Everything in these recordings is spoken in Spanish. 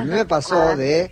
mí me pasó de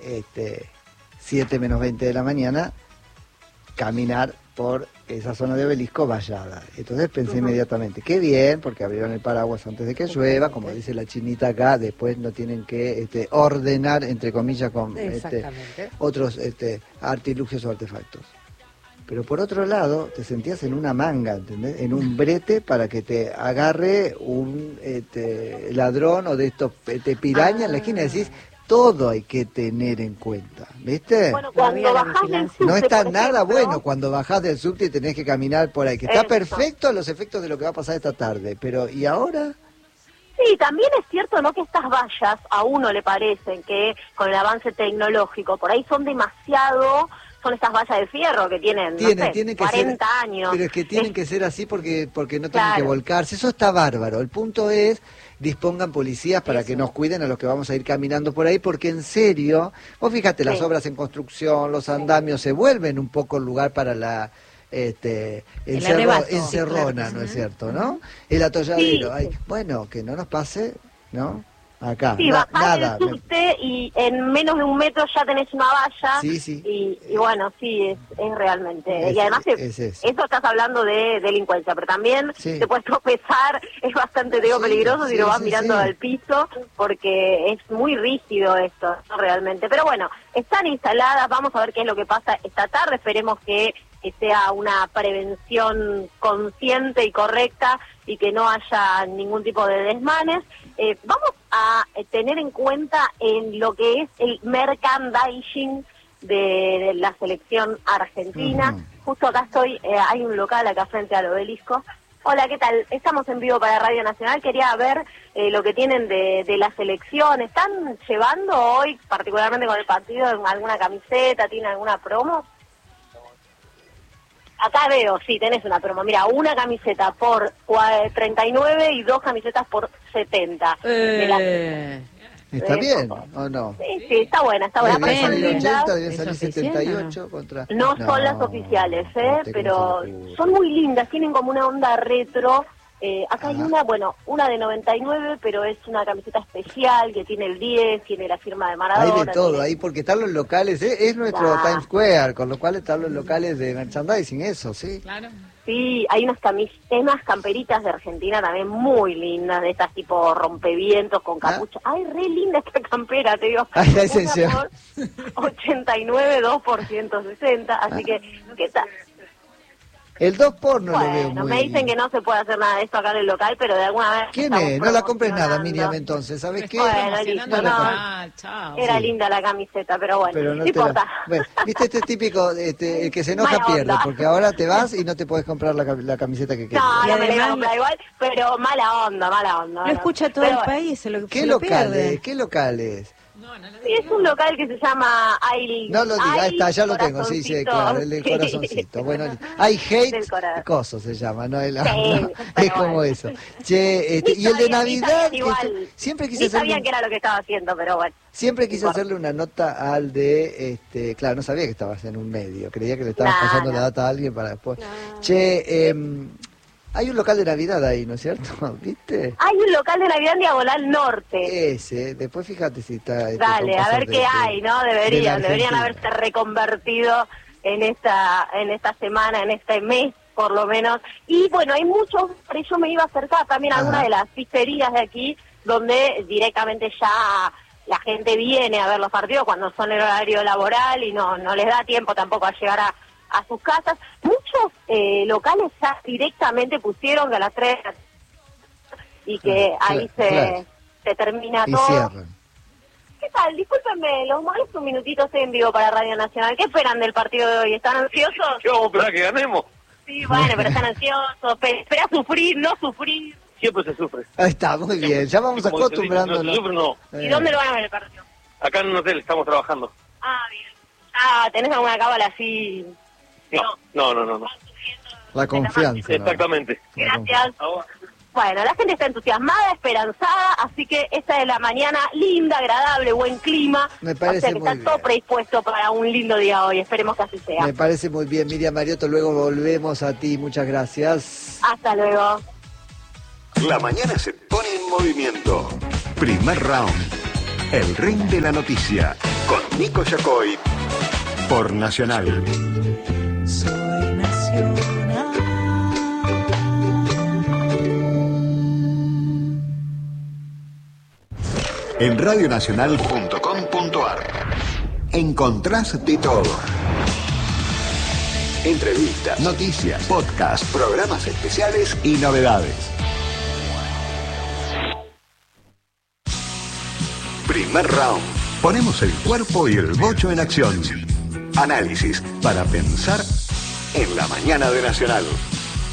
7 menos 20 de la mañana caminar por esa zona de Obelisco vallada. Entonces pensé inmediatamente, qué bien, porque abrieron el paraguas antes de que llueva, como dice la chinita acá, después no tienen que ordenar, entre comillas, con otros artilugios o artefactos. Pero por otro lado, te sentías en una manga, ¿entendés? En un brete para que te agarre un ladrón o de estos pirañas en la esquina y decís, todo hay que tener en cuenta, ¿viste? Bueno, cuando bajás del subte, no está por nada ejemplo, bueno cuando bajás del subte y tenés que caminar por ahí, que está perfecto los efectos de lo que va a pasar esta tarde, pero ¿y ahora? Sí, también es cierto, ¿no?, que estas vallas a uno le parecen que con el avance tecnológico por ahí son demasiado... Son estas vallas de fierro que tienen, no sé, 40 años. Pero es que tienen que ser así porque no tienen que volcarse. Eso está bárbaro. El punto es, dispongan policías para que nos cuiden a los que vamos a ir caminando por ahí, porque en serio, vos fíjate, las obras en construcción, los andamios, se vuelven un poco el lugar para la... encerrona, ¿no es cierto? ¿no? El atolladero. Ay, bueno, que no nos pase, ¿no? Acá, sí, bajás del subte y en menos de un metro ya tenés una valla. Y bueno, sí, es realmente. Y además, eso estás hablando de delincuencia, pero también te puedes tropezar, es bastante peligroso si lo vas mirando al piso, porque es muy rígido esto, ¿no? Realmente. Pero bueno, están instaladas, vamos a ver qué es lo que pasa esta tarde, esperemos que sea una prevención consciente y correcta y que no haya ningún tipo de desmanes. Vamos a tener en cuenta en lo que es el merchandising de la selección argentina. Justo acá estoy, hay un local acá frente al Obelisco. Hola, ¿qué tal? Estamos en vivo para Radio Nacional. Quería ver lo que tienen de la selección. ¿Están llevando hoy, particularmente con el partido, alguna camiseta? ¿Tienen alguna promo? Acá veo, sí, tenés una promo. Mira, una camiseta por 39 y 2 camisetas por 70. ¿Está bien o no? Sí, está buena, está buena. Deben salir 80, deben salir 78 contra... No son las oficiales, pero son muy lindas, tienen como una onda retro. Acá hay una de 99, pero es una camiseta especial que tiene el 10, tiene la firma de Maradona. Hay de todo ahí, porque están los locales, es nuestro Times Square, con lo cual están los locales de merchandising, eso, sí. Claro. Sí, hay unas camperitas de Argentina también muy lindas, de estas tipo rompevientos con capucha. Ay, re linda esta campera, te digo. Ay, la una por 89, 2 por 160, así que, ¿qué tal? El 2 por no lo veo muy... me dicen que no se puede hacer nada de esto acá en el local, pero de alguna vez... ¿Quién es? No la compres nada, Miriam, entonces, ¿sabes qué? Bueno, listo, era linda la camiseta, pero bueno, pero no importa. Bueno, viste, este es típico, el que se enoja pierde, porque ahora te vas y no te podés comprar la camiseta que quieres. No me la compra igual, pero mala onda. Lo escucha todo el país, se lo pierde. ¿Qué locales? Sí, es un local que se llama Ail. No lo diga, ahí está, ya lo tengo, sí, claro, el del corazoncito. Bueno, I Hate Coso se llama, ¿no? Es como eso. Che, y el de Navidad, siempre quise hacerle... sabía que era lo que estaba haciendo, pero bueno. Siempre quise hacerle una nota al de, claro, no sabía que estabas en un medio, creía que le estabas pasando la data a alguien para después. Che, hay un local de Navidad ahí, ¿no es cierto? ¿Viste? Hay un local de Navidad en Diagonal Norte. Ese, después fíjate si está... Dale, a ver qué hay, ¿no? Deberían haberse reconvertido en esta semana, en este mes, por lo menos. Y bueno, hay muchos, por eso me iba a acercar también a alguna de las pizzerías de aquí, donde directamente ya la gente viene a ver los partidos cuando son el horario laboral y no les da tiempo tampoco a llegar a sus casas. Muchos locales ya directamente pusieron que a las 3 y que ahí se termina todo. Cierran. ¿Qué tal? Discúlpenme, los molesto un minutito, estoy en vivo para Radio Nacional. ¿Qué esperan del partido de hoy? ¿Están ansiosos? ¿Qué vamos a esperar que ganemos? Sí, bueno, pero están ansiosos. ¿Espera sufrir, no sufrir? Siempre se sufre. Ahí está, muy bien. Ya vamos acostumbrándonos. No se sufre, no. ¿Y dónde lo van a ver el partido? Acá en un hotel, estamos trabajando. Ah, bien. ¿Tenés alguna cábala así? No. La confianza. Exactamente. Gracias. Bueno, la gente está entusiasmada, esperanzada, así que esta es la mañana linda, agradable, buen clima. Me parece que está todo predispuesto para un lindo día hoy, esperemos que así sea. Me parece muy bien, Miriam Mariotto, luego volvemos a ti, muchas gracias. Hasta luego. La mañana se pone en movimiento. Primer round. El Ring de la Noticia, con Nico Yacoy, por Nacional. Soy Nacional. En radionacional.com.ar encontrás de todo. Entrevistas, noticias, podcasts, programas especiales y novedades. Primer round. Ponemos el cuerpo y el bocho en acción. Análisis para pensar en la mañana de Nacional.